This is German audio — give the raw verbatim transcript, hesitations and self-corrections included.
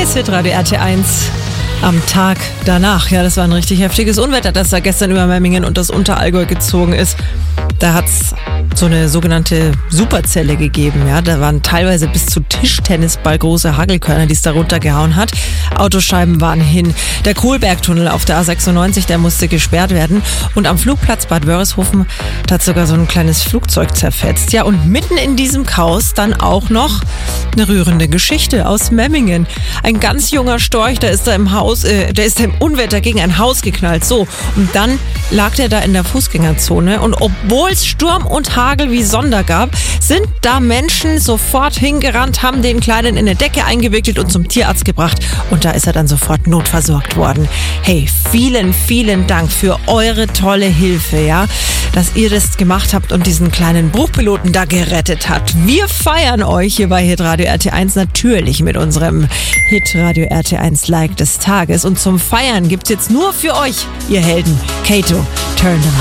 Tages, Hitradio R T eins. Am Tag danach, ja, das war ein richtig heftiges Unwetter, das da gestern über Memmingen und das Unterallgäu gezogen ist. Da hat's so eine sogenannte Superzelle gegeben, ja. Da waren teilweise bis zu Tischtennisball große Hagelkörner, die es da runtergehauen hat. Autoscheiben waren hin. Der Kohlbergtunnel auf der A sechsundneunzig, der musste gesperrt werden. Und am Flugplatz Bad Wörishofen, da hat sogar so ein kleines Flugzeug zerfetzt. Ja, und mitten in diesem Chaos dann auch noch eine rührende Geschichte aus Memmingen. Ein ganz junger Storch, der ist da im Haus, äh, der ist im Unwetter gegen ein Haus geknallt. So, und dann lag der da in der Fußgängerzone. Und obwohl es Sturm und Hagel wie Sonder gab, sind da Menschen sofort hingerannt, haben den Kleinen in eine Decke eingewickelt und zum Tierarzt gebracht. Und da ist er dann sofort notversorgt worden. Hey, vielen, vielen Dank für eure tolle Hilfe, ja, dass ihr das gemacht habt und diesen kleinen Bruchpiloten da gerettet habt. Wir feiern euch hier bei Hitradio R T eins natürlich mit unserem Hitradio R T eins Like des Tages. Und zum Feiern gibt's jetzt nur für euch, ihr Helden, Kato, Turn the